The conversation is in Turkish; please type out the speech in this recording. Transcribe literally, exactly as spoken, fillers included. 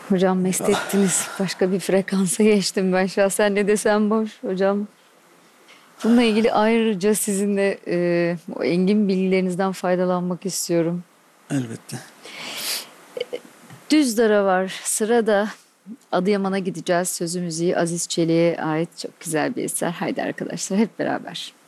Hocam mest ettiniz. Başka bir frekansa geçtim ben şahsen, ne desem boş hocam. Bununla ilgili ayrıca sizinle e, o engin bilgilerinizden faydalanmak istiyorum. Elbette. Düzdar'a var sırada. Adıyaman'a gideceğiz. Sözü müziği Aziz Çelik'e ait çok güzel bir eser. Haydi arkadaşlar hep beraber.